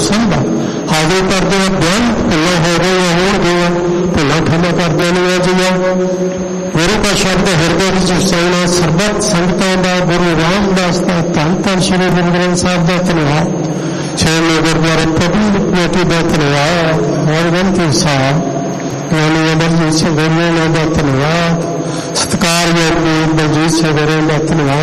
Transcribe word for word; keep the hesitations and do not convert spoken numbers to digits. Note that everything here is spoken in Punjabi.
ਸੰਭਾ ਹਾਜ਼ਰ ਕਰਦੇ ਆ ਬਿਆਨ ਭੁੱਲਾਂ ਹੋ ਗਈਆਂ ਹੋਣਗੀਆਂ, ਭੁੱਲਾਂ ਖਿਮਾ ਕਰ ਦੇਣੀਆਂ ਜੀਆਂ। ਗੁਰੂ ਦਾ ਸ਼ਬਦ ਹਿਰਦੇ ਵਿੱਚ ਵਸਾਉਣਾ, ਸਰਬੱਤ ਸੰਗਤਾਂ ਦਾ, ਗੁਰੂ ਰਾਮਦਾਸ ਦਾ, ਧੰਨ ਧੰਨ ਸ਼੍ਰੀ ਗੁਰੂ ਗ੍ਰੰਥ ਸਾਹਿਬ ਦਾ ਧੰਨਵਾਦ, ਛੇਵੇਂ ਗੁਰਦੁਆਰੇ ਪਬਲਿਕ ਕਮੇਟੀ ਦਾ ਧੰਨਵਾਦ, ਹਰ ਗ੍ਰੰਥੀ ਸਾਹਿਬ ਗਿਆਨੀ ਅਮਰਜੀਤ ਸਿੰਘ ਗੁਰੂ ਦਾ ਧੰਨਵਾਦ, ਸਤਿਕਾਰਯੋਗ ਬਲਜੀਤ ਸਿੰਘ ਗੁਰੂ ਦਾ ਧੰਨਵਾਦ।